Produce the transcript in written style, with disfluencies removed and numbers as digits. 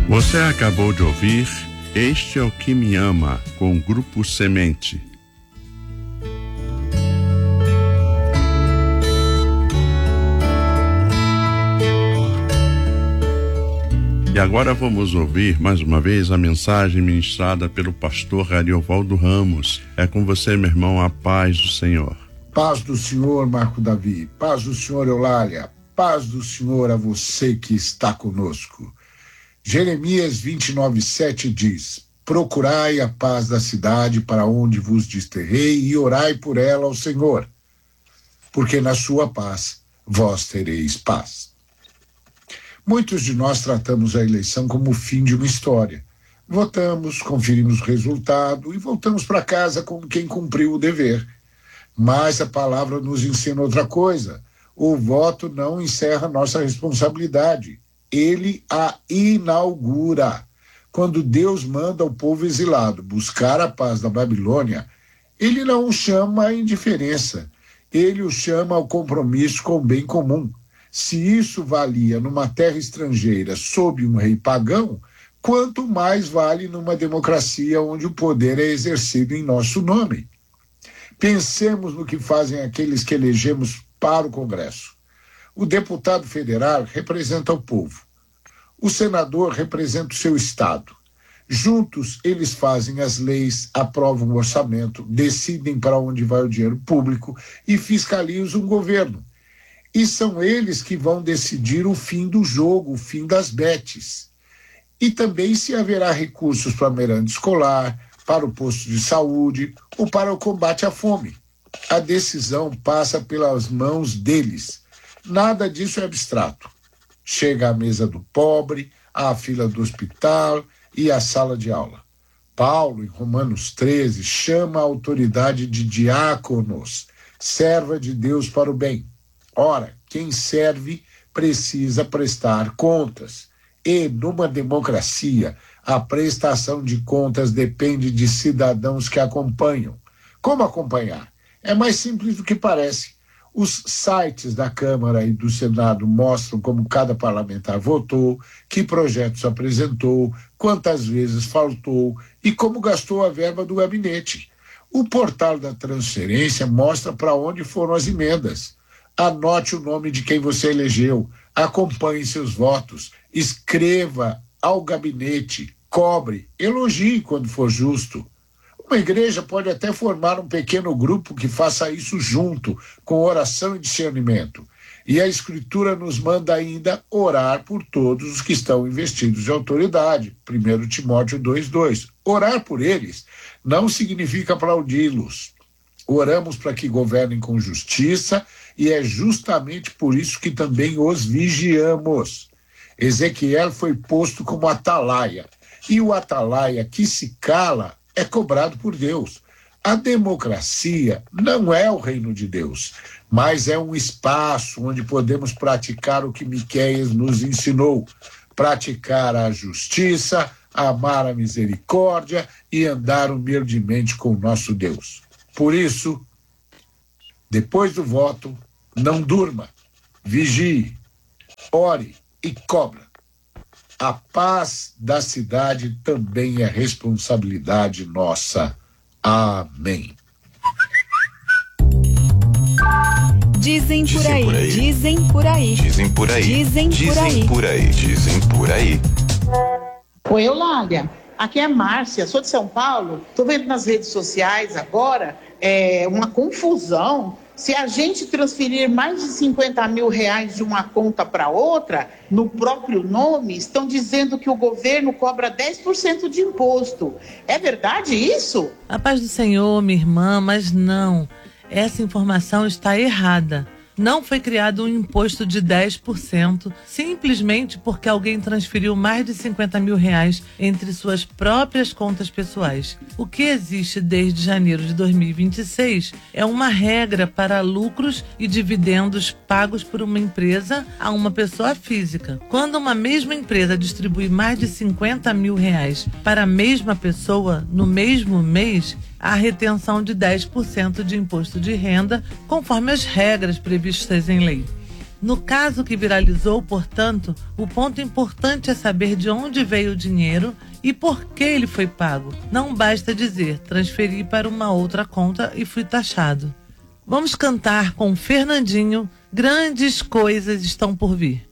Você acabou de ouvir Este é o que me ama, com o Grupo Semente. E agora vamos ouvir mais uma vez a mensagem ministrada pelo pastor Ariovaldo Ramos. É com você, meu irmão, a paz do Senhor. Paz do Senhor, Marco Davi. Paz do Senhor, Eulália. Paz do Senhor a você que está conosco. Jeremias 29:7 diz: procurai a paz da cidade para onde vos desterrei e orai por ela ao Senhor, porque na sua paz vós tereis paz. Muitos de nós tratamos a eleição como o fim de uma história. Votamos, conferimos o resultado e voltamos para casa como quem cumpriu o dever. Mas a palavra nos ensina outra coisa. O voto não encerra nossa responsabilidade. Ele a inaugura. Quando Deus manda o povo exilado buscar a paz da Babilônia, ele não o chama à indiferença, ele o chama ao compromisso com o bem comum. Se isso valia numa terra estrangeira sob um rei pagão, quanto mais vale numa democracia onde o poder é exercido em nosso nome. Pensemos no que fazem aqueles que elegemos para o Congresso. O deputado federal representa o povo. O senador representa o seu estado. Juntos, eles fazem as leis, aprovam o orçamento, decidem para onde vai o dinheiro público e fiscalizam o governo. E são eles que vão decidir o fim do jogo, o fim das betes. E também se haverá recursos para a merenda escolar, para o posto de saúde ou para o combate à fome. A decisão passa pelas mãos deles. Nada disso é abstrato. Chega à mesa do pobre, à fila do hospital e à sala de aula. Paulo, em Romanos 13, chama a autoridade de diáconos, serva de Deus para o bem. Ora, quem serve precisa prestar contas. E, numa democracia, a prestação de contas depende de cidadãos que acompanham. Como acompanhar? É mais simples do que parece. Os sites da Câmara e do Senado mostram como cada parlamentar votou, que projetos apresentou, quantas vezes faltou e como gastou a verba do gabinete. O portal da transferência mostra para onde foram as emendas. Anote o nome de quem você elegeu, acompanhe seus votos, escreva ao gabinete, cobre, elogie quando for justo. Uma igreja pode até formar um pequeno grupo que faça isso junto, com oração e discernimento. E a Escritura nos manda ainda orar por todos os que estão investidos de autoridade. 1 Timóteo 2:2. Orar por eles não significa aplaudi-los. Oramos para que governem com justiça e é justamente por isso que também os vigiamos. Ezequiel foi posto como atalaia. E o atalaia que se cala é cobrado por Deus. A democracia não é o reino de Deus, mas é um espaço onde podemos praticar o que Miqueias nos ensinou: praticar a justiça, amar a misericórdia e andar humildemente com o nosso Deus. Por isso, depois do voto, não durma, vigie, ore e cobra. A paz da cidade também é responsabilidade nossa. Amém. Dizem por aí, dizem por aí. Dizem por aí. Dizem por aí. Dizem por aí. Dizem por aí. Oi, Eulália. Aqui é Márcia, sou de São Paulo. Estou vendo nas redes sociais agora uma confusão. Se a gente transferir mais de 50 mil reais de uma conta para outra, no próprio nome, estão dizendo que o governo cobra 10% de imposto. É verdade isso? A paz do Senhor, minha irmã, mas não. Essa informação está errada. Não foi criado um imposto de 10% simplesmente porque alguém transferiu mais de 50 mil reais entre suas próprias contas pessoais. O que existe desde janeiro de 2026 é uma regra para lucros e dividendos pagos por uma empresa a uma pessoa física. Quando uma mesma empresa distribui mais de 50 mil reais para a mesma pessoa no mesmo mês, há retenção de 10% de imposto de renda, conforme as regras previstas em lei. No caso que viralizou, portanto, o ponto importante é saber de onde veio o dinheiro e por que ele foi pago. Não basta dizer, transferi para uma outra conta e fui taxado. Vamos cantar com Fernandinho, Grandes Coisas Estão por Vir.